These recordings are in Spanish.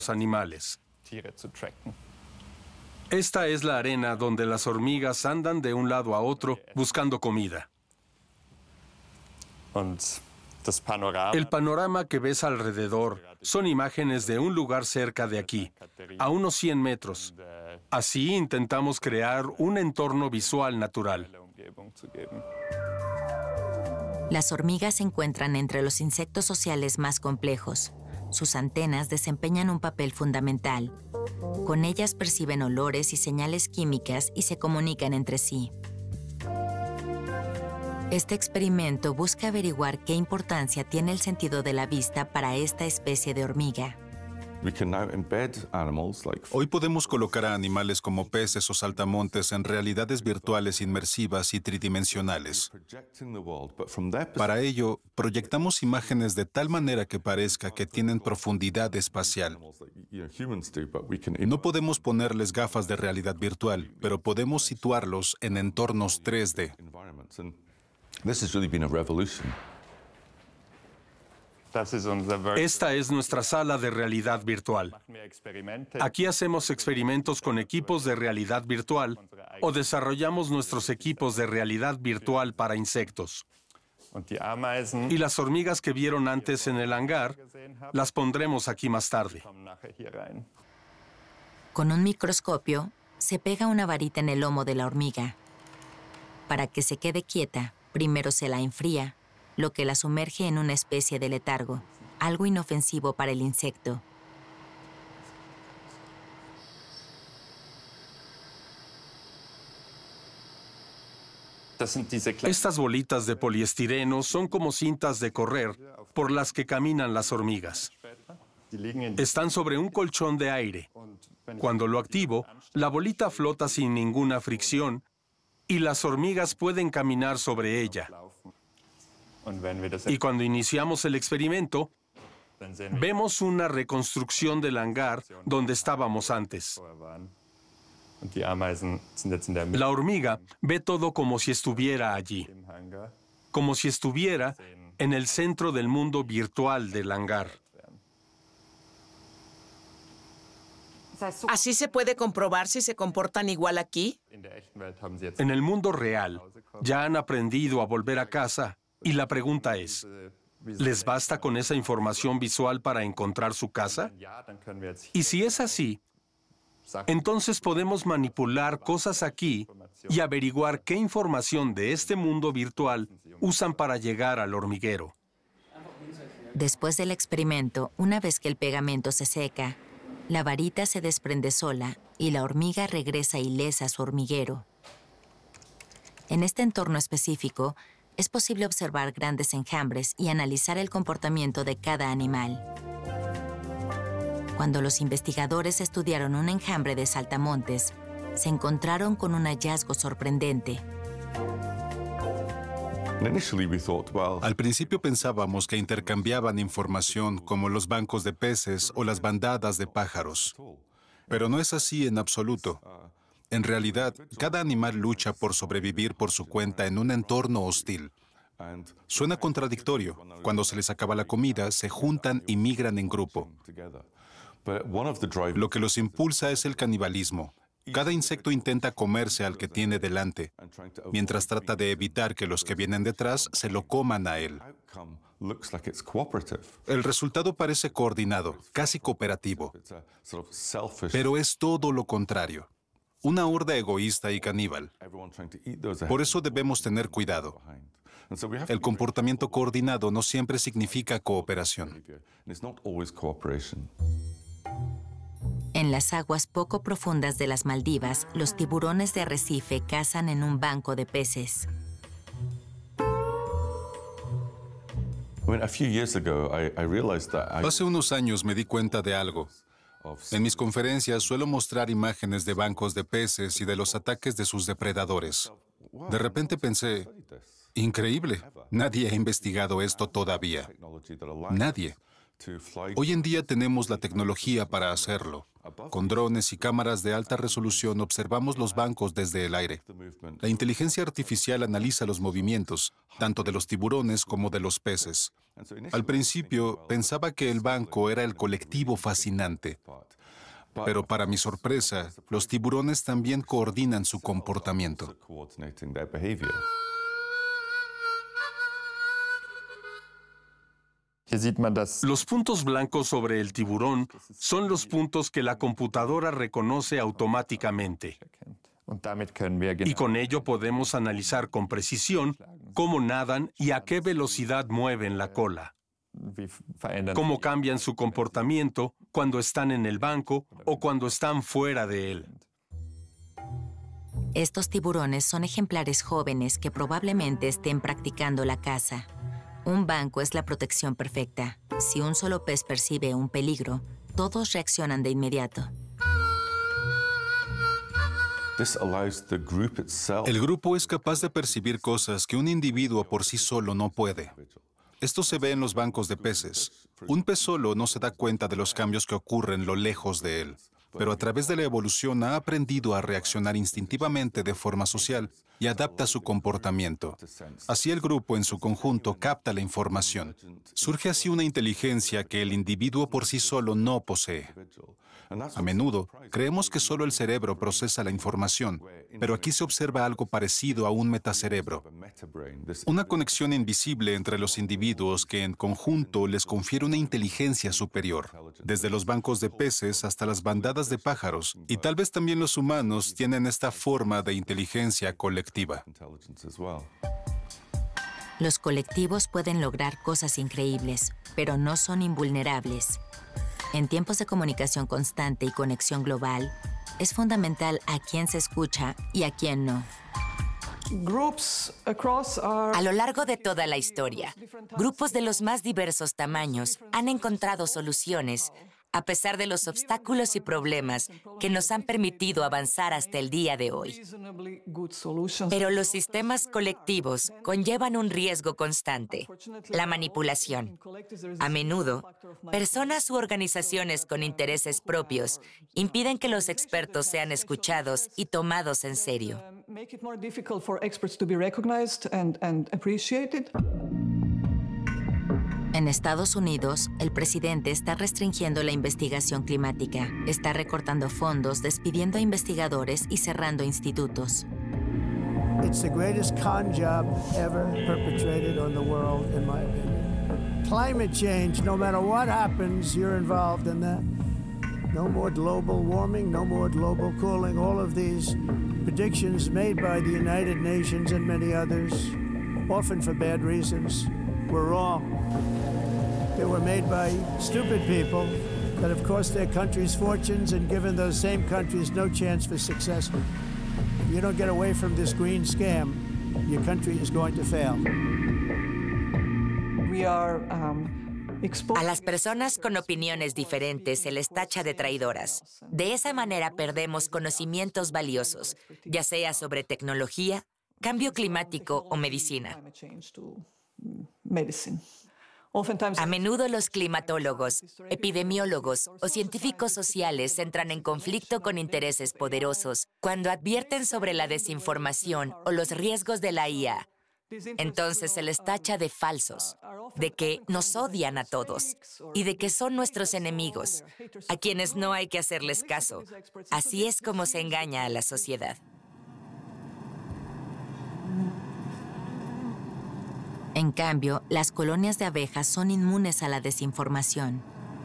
animales. Esta es la arena donde las hormigas andan de un lado a otro buscando comida. El panorama que ves alrededor son imágenes de un lugar cerca de aquí, a unos 100 metros. Así intentamos crear un entorno visual natural. Las hormigas se encuentran entre los insectos sociales más complejos. Sus antenas desempeñan un papel fundamental. Con ellas perciben olores y señales químicas y se comunican entre sí. Este experimento busca averiguar qué importancia tiene el sentido de la vista para esta especie de hormiga. Hoy podemos colocar a animales como peces o saltamontes en realidades virtuales inmersivas y tridimensionales. Para ello, proyectamos imágenes de tal manera que parezca que tienen profundidad espacial. No podemos ponerles gafas de realidad virtual, pero podemos situarlos en entornos 3D. Esta es nuestra sala de realidad virtual. Aquí hacemos experimentos con equipos de realidad virtual o desarrollamos nuestros equipos de realidad virtual para insectos. Y las hormigas que vieron antes en el hangar, las pondremos aquí más tarde. Con un microscopio, se pega una varita en el lomo de la hormiga. Para que se quede quieta, primero se la enfría, lo que la sumerge en una especie de letargo, algo inofensivo para el insecto. Estas bolitas de poliestireno son como cintas de correr por las que caminan las hormigas. Están sobre un colchón de aire. Cuando lo activo, la bolita flota sin ninguna fricción y las hormigas pueden caminar sobre ella. Y cuando iniciamos el experimento, vemos una reconstrucción del hangar donde estábamos antes. La hormiga ve todo como si estuviera allí, como si estuviera en el centro del mundo virtual del hangar. ¿Así se puede comprobar si se comportan igual aquí? En el mundo real, ya han aprendido a volver a casa y la pregunta es, ¿les basta con esa información visual para encontrar su casa? Y si es así, entonces podemos manipular cosas aquí y averiguar qué información de este mundo virtual usan para llegar al hormiguero. Después del experimento, una vez que el pegamento se seca, la varita se desprende sola y la hormiga regresa ilesa a su hormiguero. En este entorno específico, es posible observar grandes enjambres y analizar el comportamiento de cada animal. Cuando los investigadores estudiaron un enjambre de saltamontes, se encontraron con un hallazgo sorprendente. Al principio pensábamos que intercambiaban información como los bancos de peces o las bandadas de pájaros. Pero no es así en absoluto. En realidad, cada animal lucha por sobrevivir por su cuenta en un entorno hostil. Suena contradictorio. Cuando se les acaba la comida, se juntan y migran en grupo. Lo que los impulsa es el canibalismo. Cada insecto intenta comerse al que tiene delante, mientras trata de evitar que los que vienen detrás se lo coman a él. El resultado parece coordinado, casi cooperativo, pero es todo lo contrario. Una horda egoísta y caníbal. Por eso debemos tener cuidado. El comportamiento coordinado no siempre significa cooperación. En las aguas poco profundas de las Maldivas, los tiburones de arrecife cazan en un banco de peces. Hace unos años me di cuenta de algo. En mis conferencias suelo mostrar imágenes de bancos de peces y de los ataques de sus depredadores. De repente pensé, increíble, nadie ha investigado esto todavía. Nadie. Hoy en día tenemos la tecnología para hacerlo. Con drones y cámaras de alta resolución observamos los bancos desde el aire. La inteligencia artificial analiza los movimientos, tanto de los tiburones como de los peces. Al principio pensaba que el banco era el colectivo fascinante, pero para mi sorpresa, los tiburones también coordinan su comportamiento. Los puntos blancos sobre el tiburón son los puntos que la computadora reconoce automáticamente. Y con ello podemos analizar con precisión cómo nadan y a qué velocidad mueven la cola, cómo cambian su comportamiento cuando están en el banco o cuando están fuera de él. Estos tiburones son ejemplares jóvenes que probablemente estén practicando la caza. Un banco es la protección perfecta. Si un solo pez percibe un peligro, todos reaccionan de inmediato. El grupo es capaz de percibir cosas que un individuo por sí solo no puede. Esto se ve en los bancos de peces. Un pez solo no se da cuenta de los cambios que ocurren lo lejos de él, pero a través de la evolución ha aprendido a reaccionar instintivamente de forma social y adapta su comportamiento. Así el grupo en su conjunto capta la información. Surge así una inteligencia que el individuo por sí solo no posee. A menudo, creemos que solo el cerebro procesa la información, pero aquí se observa algo parecido a un metacerebro. Una conexión invisible entre los individuos que en conjunto les confiere una inteligencia superior, desde los bancos de peces hasta las bandadas de pájaros, y tal vez también los humanos tienen esta forma de inteligencia colectiva. Los colectivos pueden lograr cosas increíbles, pero no son invulnerables. En tiempos de comunicación constante y conexión global, es fundamental a quién se escucha y a quién no. A lo largo de toda la historia, grupos de los más diversos tamaños han encontrado soluciones a pesar de los obstáculos y problemas que nos han permitido avanzar hasta el día de hoy. Pero los sistemas colectivos conllevan un riesgo constante: la manipulación. A menudo, personas u organizaciones con intereses propios impiden que los expertos sean escuchados y tomados en serio. En Estados Unidos, el presidente está restringiendo la investigación climática, está recortando fondos, despidiendo a investigadores y cerrando institutos. It's the greatest con job ever perpetrated on the world, in my opinion. Climate change, no matter what happens, you're involved in that. No more global warming, no more global cooling. All of these predictions made by the United Nations and many others, often for bad reasons, were wrong. They were made by stupid people that have cost their countries fortunes and given those same countries no chance for success. If you don't get away from this green scam, your country is going to fail. A las personas con opiniones diferentes se les tacha de traidoras. De esa manera perdemos conocimientos valiosos, ya sea sobre tecnología, cambio climático o medicina. A menudo los climatólogos, epidemiólogos o científicos sociales entran en conflicto con intereses poderosos cuando advierten sobre la desinformación o los riesgos de la IA. Entonces se les tacha de falsos, de que nos odian a todos y de que son nuestros enemigos, a quienes no hay que hacerles caso. Así es como se engaña a la sociedad. En cambio, las colonias de abejas son inmunes a la desinformación.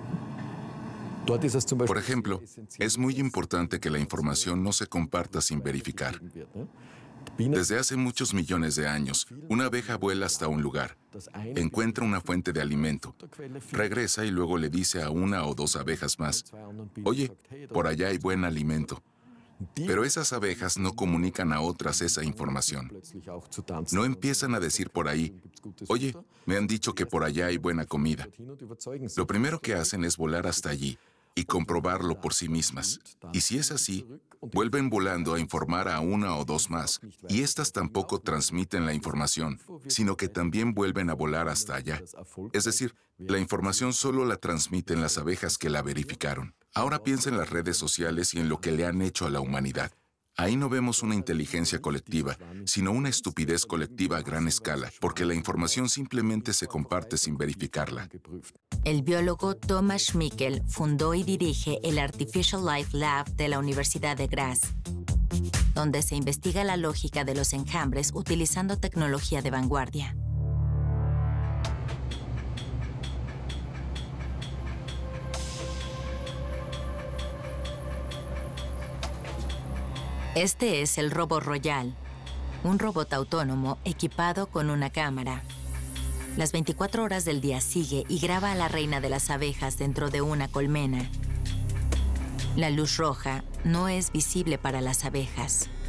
Por ejemplo, es muy importante que la información no se comparta sin verificar. Desde hace muchos millones de años, una abeja vuela hasta un lugar, encuentra una fuente de alimento, regresa y luego le dice a una o dos abejas más: «Oye, por allá hay buen alimento». Pero esas abejas no comunican a otras esa información. No empiezan a decir por ahí: «Oye, me han dicho que por allá hay buena comida». Lo primero que hacen es volar hasta allí y comprobarlo por sí mismas. Y si es así, vuelven volando a informar a una o dos más, y estas tampoco transmiten la información, sino que también vuelven a volar hasta allá. Es decir, la información solo la transmiten las abejas que la verificaron. Ahora piensa en las redes sociales y en lo que le han hecho a la humanidad. Ahí no vemos una inteligencia colectiva, sino una estupidez colectiva a gran escala, porque la información simplemente se comparte sin verificarla. El biólogo Thomas Schmickel fundó y dirige el Artificial Life Lab de la Universidad de Graz, donde se investiga la lógica de los enjambres utilizando tecnología de vanguardia. Este es el Robot Royal, un robot autónomo equipado con una cámara. Las 24 horas del día sigue y graba a la reina de las abejas dentro de una colmena. La luz roja no es visible para las abejas.